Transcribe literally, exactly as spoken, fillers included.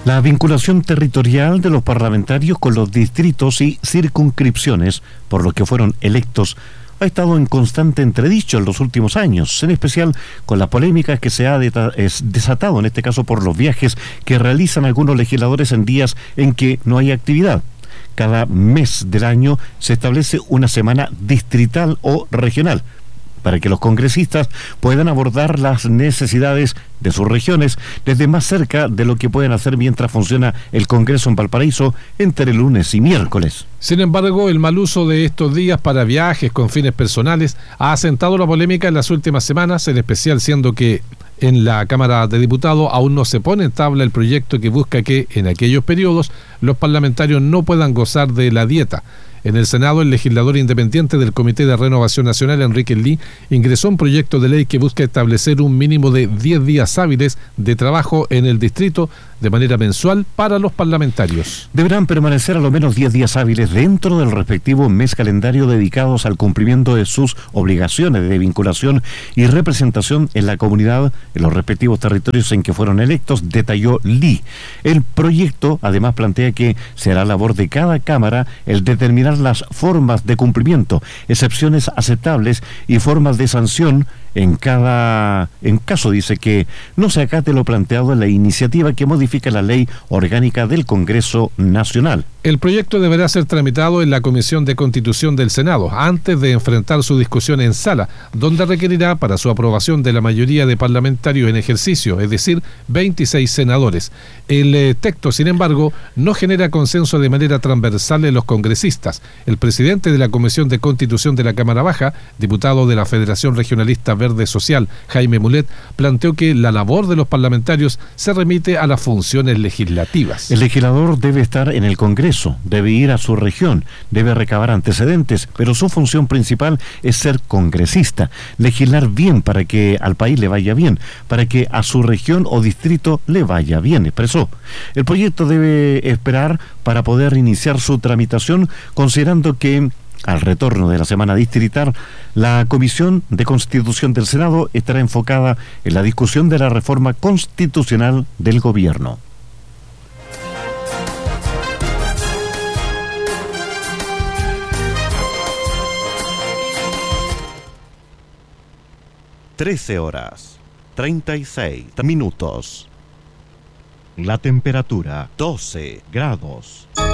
La vinculación territorial de los parlamentarios con los distritos y circunscripciones por los que fueron electos ha estado en constante entredicho en los últimos años, en especial con las polémicas que se ha desatado, en este caso por los viajes que realizan algunos legisladores en días en que no hay actividad. Cada mes del año se establece una semana distrital o regional, para que los congresistas puedan abordar las necesidades de sus regiones desde más cerca de lo que pueden hacer mientras funciona el Congreso en Valparaíso entre lunes y miércoles. Sin embargo, el mal uso de estos días para viajes con fines personales ha asentado la polémica en las últimas semanas, en especial siendo que en la Cámara de Diputados aún no se pone en tabla el proyecto que busca que en aquellos periodos los parlamentarios no puedan gozar de la dieta. En el Senado, el legislador independiente del Comité de Renovación Nacional, Enrique Lee, ingresó un proyecto de ley que busca establecer un mínimo de diez días hábiles de trabajo en el distrito de manera mensual para los parlamentarios. Deberán permanecer a lo menos diez días hábiles dentro del respectivo mes calendario dedicados al cumplimiento de sus obligaciones de vinculación y representación en la comunidad en los respectivos territorios en que fueron electos, detalló Lee. El proyecto además plantea que será labor de cada Cámara el determinar las formas de cumplimiento, excepciones aceptables y formas de sanción en cada en caso, dice, que no se acate lo planteado en la iniciativa que modifica la ley orgánica del Congreso Nacional. El proyecto deberá ser tramitado en la Comisión de Constitución del Senado antes de enfrentar su discusión en sala, donde requerirá para su aprobación de la mayoría de parlamentarios en ejercicio, es decir, veintiséis senadores. El eh, texto, sin embargo, no genera consenso de manera transversal en los congresistas. El presidente de la Comisión de Constitución de la Cámara Baja, diputado de la Federación Regionalista Verde Social, Jaime Mulet, planteó que la labor de los parlamentarios se remite a las funciones legislativas. El legislador debe estar en el Congreso, debe ir a su región, debe recabar antecedentes, pero su función principal es ser congresista, legislar bien para que al país le vaya bien, para que a su región o distrito le vaya bien, expresó. El proyecto debe esperar para poder iniciar su tramitación, considerando que al retorno de la semana distrital, la Comisión de Constitución del Senado estará enfocada en la discusión de la reforma constitucional del gobierno. Trece horas, treinta y seis minutos. La temperatura, doce grados.